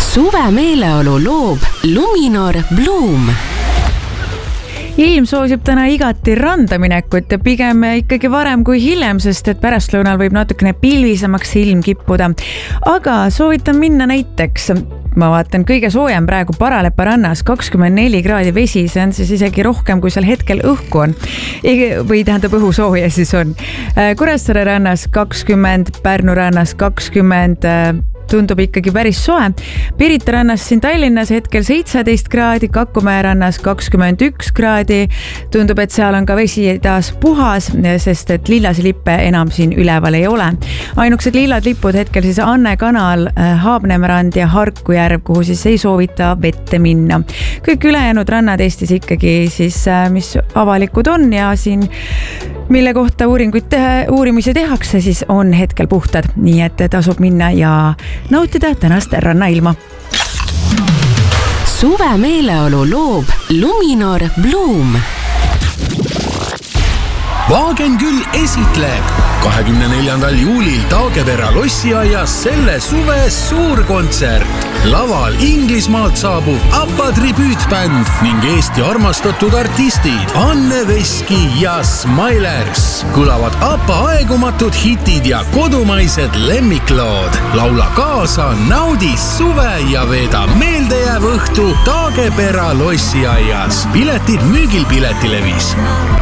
Suve meeleolu loob Luminor Bloom. Ilm soosib täna igati randaminekut ja pigem ikkagi varem kui hiljem, sest et pärastlõunal võib natukene pilvisemaks ilm kippuda. Aga soovitan minna näiteks, ma vaatan kõige soojem praegu Paralepa rannas 24 kraadi vesi, see on siis isegi rohkem kui seal hetkel õhku on. Või tähendab õhusooja siis on. Kuressaare rannas 20, Pärnu rannas 20, tundub ikkagi päris soe. Pirita rannas siin Tallinnas hetkel 17 kraadi, Kakumäe rannas 21 kraadi. Tundub, et seal on ka vesi taas puhas, sest et lillasi lippe enam siin üleval ei ole. Ainuksed lillad lipud hetkel siis Anne kanal, Haabnemerand ja Harkujärv, kuhu siis ei soovita vette minna. Kõik ülejäänud rannad Eestis ikkagi siis, mis avalikud on ja siin mille kohta uurimisi tehakse, siis on hetkel puhtad. Nii et tasub minna ja nautida tänast rannailma. Suve meeleolu loob Luminor Bloom. Vaagen küll esitleb 24. juulil Taagepera lossiaias selle suve suurkontsert. Laval Inglismaalt saabub ABBA tribüütbänd ning Eesti armastatud artistid Anne Veski ja Smilers. Kõlavad ABBA aegumatud hitid ja kodumaised lemmiklood. Laula kaasa, naudi suve ja veeda meeldejääv õhtu Taagepera lossiaias. Piletid müügil Piletilevis.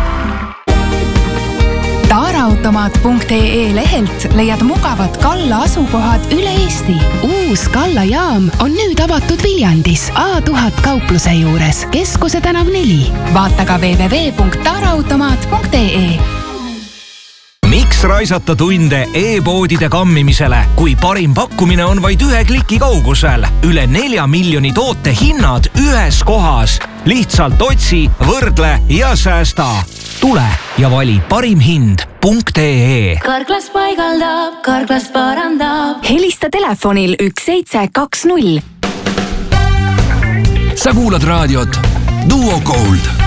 Taaraautomaat.ee lehelt leiad mugavad Kalla asukohad üle Eesti. Uus Kalla jaam on nüüd avatud Viljandis A1000 kaupluse juures, Keskuse tänav 4. Vaata ka www.taaraautomaat.ee. Miks raisata tunde e-poodide kammimisele, kui parim pakkumine on vaid 1 kliki kaugusel? Üle 4 miljoni toote hinnad ühes kohas. Lihtsalt otsi, võrdle ja säästa. Tule ja vali parimhind.ee. Karklas paigaldab, Karklas parandab. Helista telefonil 1720. Sa kuulad raadiot Duo Gold.